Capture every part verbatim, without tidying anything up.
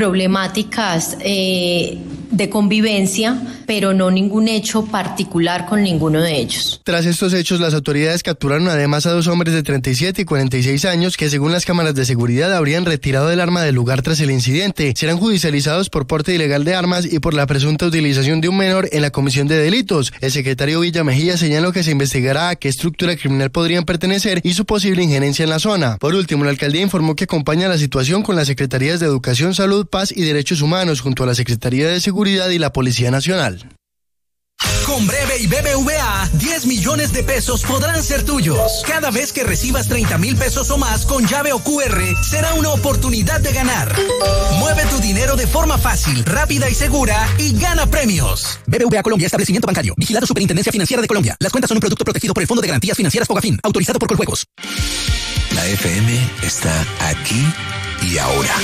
problemáticas eh, de convivencia, pero no ningún hecho particular con ninguno de ellos. Tras estos hechos, las autoridades capturaron además a dos hombres de treinta y siete y cuarenta y seis años que, según las cámaras de seguridad, habrían retirado el arma del lugar tras el incidente. Serán judicializados por porte ilegal de armas y por la presunta utilización de un menor en la comisión de delitos. El secretario Villa Mejía señaló que se investigará a qué estructura criminal podrían pertenecer y su posible injerencia en la zona. Por último, la alcaldía informó que acompaña la situación con las secretarías de Educación, Salud, Paz y Derechos Humanos, junto a la Secretaría de Seguridad y la Policía Nacional. Con Breve y B B V A, diez millones de pesos podrán ser tuyos. Cada vez que recibas treinta mil pesos o más con llave o Q R, será una oportunidad de ganar. Mueve tu dinero de forma fácil, rápida y segura y gana premios. B B V A Colombia, establecimiento bancario. Vigilado Superintendencia Financiera de Colombia. Las cuentas son un producto protegido por el Fondo de Garantías Financieras Fogafín, autorizado por Coljuegos. La F M está aquí y ahora.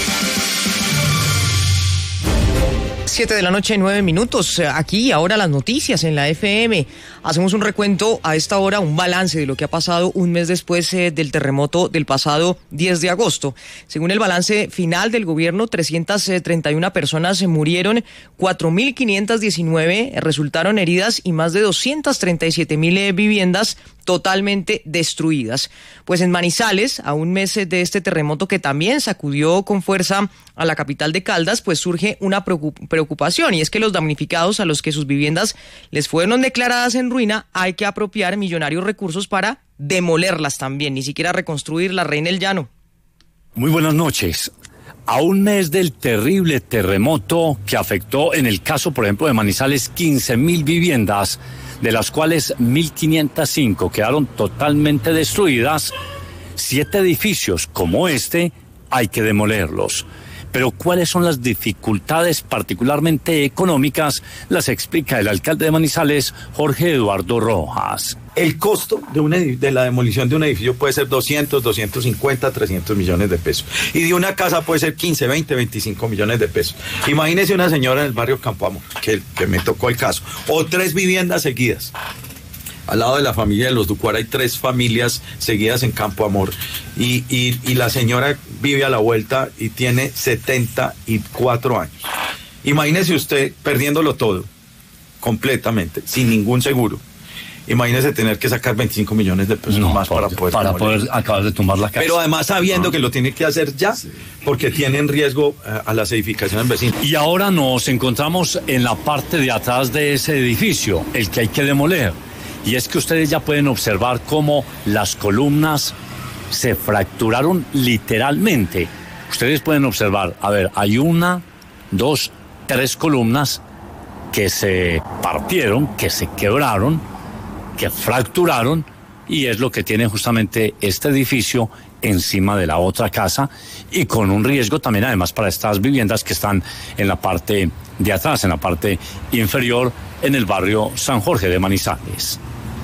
Siete de la noche, nueve minutos. Aquí y ahora las noticias en la F M. Hacemos un recuento a esta hora, un balance de lo que ha pasado un mes después eh, del terremoto del pasado diez de agosto. Según el balance final del gobierno, trescientas treinta y una personas murieron, cuatro mil quinientas diecinueve resultaron heridas y más de doscientas treinta y siete mil eh, viviendas totalmente destruidas. Pues en Manizales, a un mes de este terremoto que también sacudió con fuerza a la capital de Caldas, pues surge una preocupación, y es que los damnificados a los que sus viviendas les fueron declaradas en ruina, hay que apropiar millonarios recursos para demolerlas también, ni siquiera reconstruirlas. Reina El Llano. Muy buenas noches. A un mes del terrible terremoto que afectó, en el caso, por ejemplo, de Manizales, quince mil viviendas, de las cuales mil quinientas cinco quedaron totalmente destruidas, siete edificios como este hay que demolerlos. Pero ¿cuáles son las dificultades particularmente económicas? Las explica el alcalde de Manizales, Jorge Eduardo Rojas. El costo de, una, de la demolición de un edificio puede ser doscientos, doscientos cincuenta, trescientos millones de pesos. Y de una casa puede ser quince, veinte, veinticinco millones de pesos. Imagínese una señora en el barrio Campo Amor, que, que me tocó el caso, o tres viviendas seguidas. Al lado de la familia de los Ducuara hay tres familias seguidas en Campo Amor. Y, y, y la señora vive a la vuelta y tiene setenta y cuatro años. Imagínese usted perdiéndolo todo, completamente, sin ningún seguro. Imagínese tener que sacar veinticinco millones de pesos no, más para poder, para poder acabar de tumbar la casa. Pero además sabiendo ah. que lo tiene que hacer ya, porque tiene en riesgo uh, a las edificaciones vecinas. Y ahora nos encontramos en la parte de atrás de ese edificio, el que hay que demoler. Y es que ustedes ya pueden observar cómo las columnas se fracturaron literalmente. Ustedes pueden observar, a ver, hay una, dos, tres columnas que se partieron, que se quebraron, que fracturaron, y es lo que tiene justamente este edificio encima de la otra casa, y con un riesgo también además para estas viviendas que están en la parte de atrás, en la parte inferior, en el barrio San Jorge de Manizales.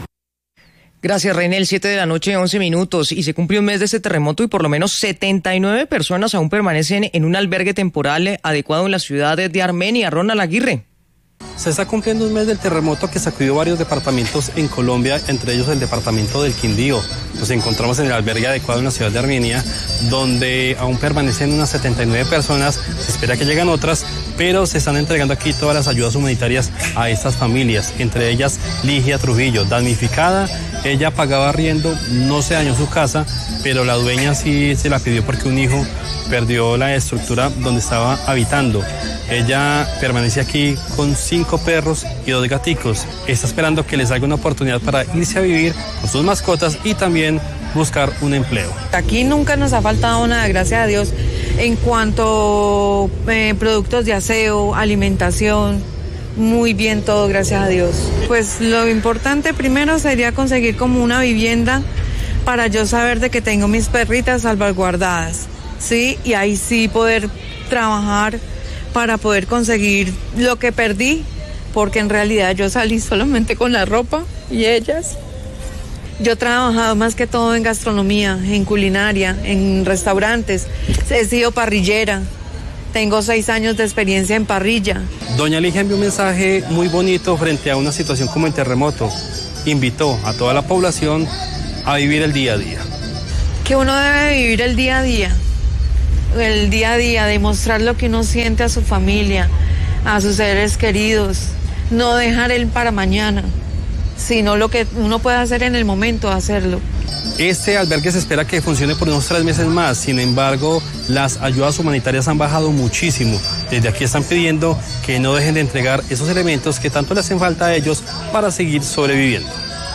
Gracias, Reinel. Siete de la noche, once minutos, y se cumplió un mes de este terremoto y por lo menos setenta y nueve personas aún permanecen en un albergue temporal adecuado en la ciudad de Armenia. Ronald Aguirre. Se está cumpliendo un mes del terremoto que sacudió varios departamentos en Colombia, entre ellos el departamento del Quindío. Nos encontramos en el albergue adecuado en la ciudad de Armenia, donde aún permanecen unas setenta y nueve personas. Se espera que lleguen otras, pero se están entregando aquí todas las ayudas humanitarias a estas familias, entre ellas Ligia Trujillo, damnificada. Ella pagaba arriendo, no se dañó su casa, pero la dueña sí se la pidió porque un hijo perdió la estructura donde estaba habitando. Ella permanece aquí con cinco perros y dos gaticos. Está esperando que les salga una oportunidad para irse a vivir con sus mascotas y también buscar un empleo. Aquí nunca nos ha faltado nada, gracias a Dios, en cuanto a eh, productos de aseo, alimentación, muy bien todo, gracias a Dios. Pues lo importante primero sería conseguir como una vivienda para yo saber de que tengo mis perritas salvaguardadas, ¿sí? Y ahí sí poder trabajar para poder conseguir lo que perdí, porque en realidad yo salí solamente con la ropa y ellas. Yo he trabajado más que todo en gastronomía, en culinaria, en restaurantes, he sido parrillera, tengo seis años de experiencia en parrilla. Doña Ligia envió un mensaje muy bonito frente a una situación como el terremoto. Invitó a toda la población a vivir el día a día. Que uno debe vivir el día a día. el día a día, demostrar lo que uno siente a su familia, a sus seres queridos, no dejar el para mañana, sino lo que uno puede hacer en el momento, hacerlo. Este albergue se espera que funcione por unos tres meses más, sin embargo, las ayudas humanitarias han bajado muchísimo. Desde aquí están pidiendo que no dejen de entregar esos elementos que tanto le hacen falta a ellos para seguir sobreviviendo.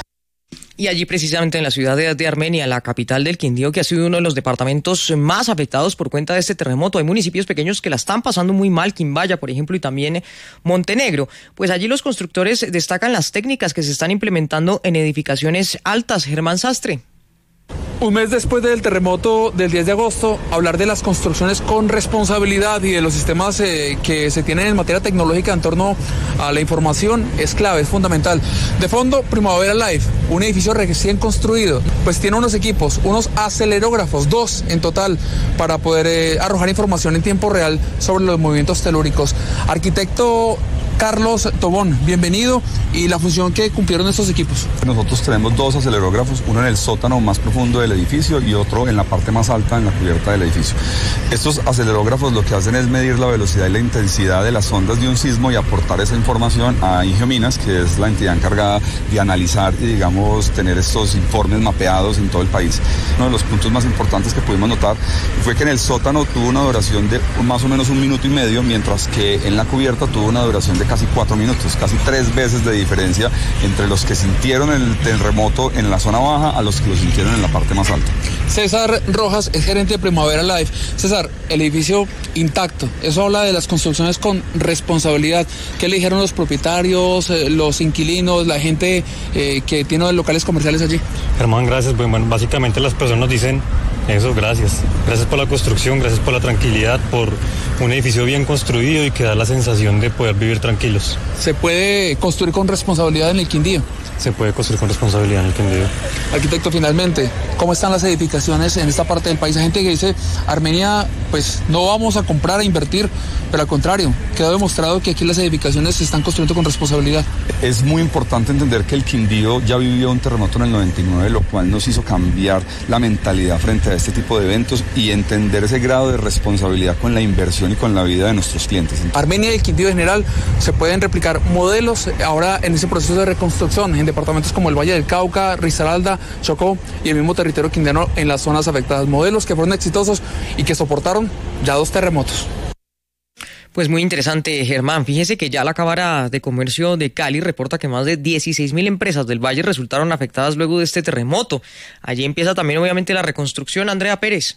Y allí precisamente en la ciudad de, de Armenia, la capital del Quindío, que ha sido uno de los departamentos más afectados por cuenta de este terremoto. Hay municipios pequeños que la están pasando muy mal, Quimbaya, por ejemplo, y también Montenegro. Pues allí los constructores destacan las técnicas que se están implementando en edificaciones altas. Germán Sastre. Un mes después del terremoto del diez de agosto, hablar de las construcciones con responsabilidad y de los sistemas eh, que se tienen en materia tecnológica en torno a la información es clave, es fundamental. De fondo, Primavera Live, un edificio recién construido, pues tiene unos equipos, unos acelerógrafos, dos en total, para poder eh, arrojar información en tiempo real sobre los movimientos telúricos. Arquitecto Carlos Tobón, bienvenido, y la función que cumplieron estos equipos. Nosotros tenemos dos acelerógrafos, uno en el sótano más profundo del edificio y otro en la parte más alta, en la cubierta del edificio. Estos acelerógrafos lo que hacen es medir la velocidad y la intensidad de las ondas de un sismo y aportar esa información a Ingiominas, que es la entidad encargada de analizar y, digamos, tener estos informes mapeados en todo el país. Uno de los puntos más importantes que pudimos notar fue que en el sótano tuvo una duración de más o menos un minuto y medio, mientras que en la cubierta tuvo una duración de casi cuatro minutos, casi tres veces de diferencia entre los que sintieron el terremoto en la zona baja a los que lo sintieron en la parte más alta. César Rojas es gerente de Primavera Live. César, el edificio intacto, eso habla de las construcciones con responsabilidad. ¿Qué le dijeron los propietarios, eh, los inquilinos, la gente eh, que tiene locales comerciales allí? Germán, gracias. Bueno, básicamente las personas dicen eso, gracias. Gracias por la construcción, gracias por la tranquilidad, por un edificio bien construido y que da la sensación de poder vivir tranquilos. ¿Se puede construir con responsabilidad en el Quindío? Se puede construir con responsabilidad en el Quindío. Arquitecto, finalmente, ¿cómo están las edificaciones en esta parte del país? Hay gente que dice, Armenia, pues no vamos a comprar, a invertir, pero al contrario, quedó demostrado que aquí las edificaciones se están construyendo con responsabilidad. Es muy importante entender que el Quindío ya vivió un terremoto en el noventa y nueve, lo cual nos hizo cambiar la mentalidad frente a este tipo de eventos y entender ese grado de responsabilidad con la inversión y con la vida de nuestros clientes. Armenia y el Quindío en general se pueden replicar modelos ahora en ese proceso de reconstrucción en departamentos como el Valle del Cauca, Risaralda, Chocó y el mismo territorio quindiano en las zonas afectadas. Modelos que fueron exitosos y que soportaron ya dos terremotos. Pues muy interesante, Germán. Fíjese que ya la Cámara de Comercio de Cali reporta que más de dieciséis mil empresas del Valle resultaron afectadas luego de este terremoto. Allí empieza también obviamente la reconstrucción. Andrea Pérez.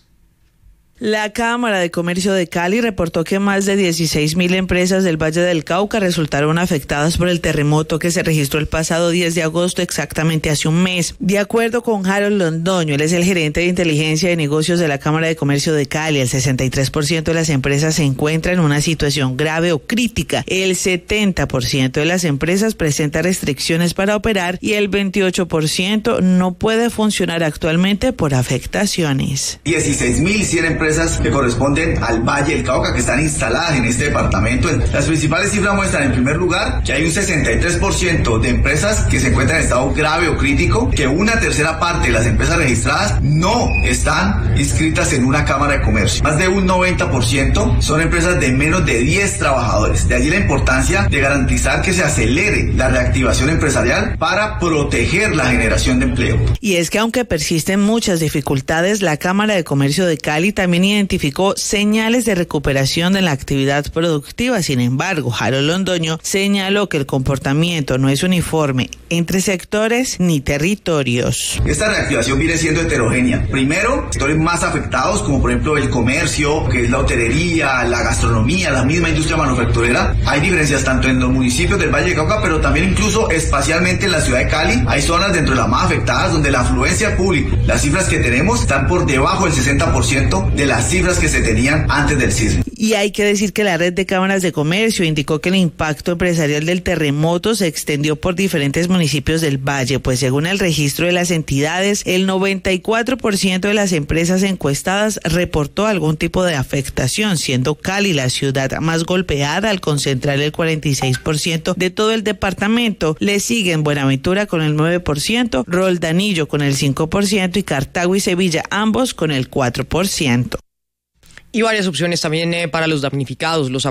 La Cámara de Comercio de Cali reportó que más de dieciséis mil empresas del Valle del Cauca resultaron afectadas por el terremoto que se registró el pasado diez de agosto, exactamente hace un mes. De acuerdo con Harold Londoño, él es el gerente de inteligencia de negocios de la Cámara de Comercio de Cali, el sesenta y tres por ciento de las empresas se encuentra en una situación grave o crítica, el setenta por ciento de las empresas presenta restricciones para operar y el veintiocho por ciento no puede funcionar actualmente por afectaciones. dieciséis mil cien empresas que corresponden al Valle del Cauca que están instaladas en este departamento. Las principales cifras muestran en primer lugar que hay un sesenta y tres por ciento de empresas que se encuentran en estado grave o crítico, que una tercera parte de las empresas registradas no están inscritas en una cámara de comercio. Más de un noventa por ciento son empresas de menos de diez trabajadores. De allí la importancia de garantizar que se acelere la reactivación empresarial para proteger la generación de empleo. Y es que aunque persisten muchas dificultades, la Cámara de Comercio de Cali también identificó señales de recuperación de la actividad productiva. Sin embargo, Harold Londoño señaló que el comportamiento no es uniforme entre sectores ni territorios. Esta reactivación viene siendo heterogénea. Primero, sectores más afectados, como por ejemplo el comercio, que es la hotelería, la gastronomía, la misma industria manufacturera. Hay diferencias tanto en los municipios del Valle del Cauca, pero también incluso espacialmente en la ciudad de Cali. Hay zonas dentro de las más afectadas donde la afluencia al público, las cifras que tenemos, están por debajo del sesenta por ciento de las cifras que se tenían antes del sismo. Y hay que decir que la red de cámaras de comercio indicó que el impacto empresarial del terremoto se extendió por diferentes municipios del Valle, pues según el registro de las entidades, el noventa y cuatro por ciento de las empresas encuestadas reportó algún tipo de afectación, siendo Cali la ciudad más golpeada al concentrar el cuarenta y seis por ciento de todo el departamento. Le siguen Buenaventura con el nueve por ciento, Roldanillo con el cinco por ciento y Cartago y Sevilla ambos con el cuatro por ciento. Y varias opciones también eh, para los damnificados. Los